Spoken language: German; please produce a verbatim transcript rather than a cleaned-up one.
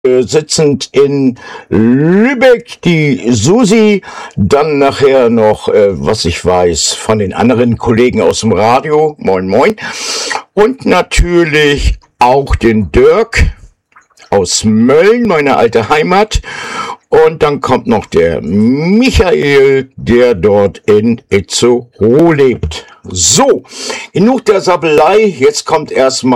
sitzend in Lübeck, die Susi, dann nachher noch, äh, was ich weiß, von den anderen Kollegen aus dem Radio, moin moin, und natürlich auch den Dirk aus Mölln, meine alte Heimat, und dann kommt noch der Michael, der dort in Itzehoe lebt. So, genug der Sabbelei, jetzt kommt erstmal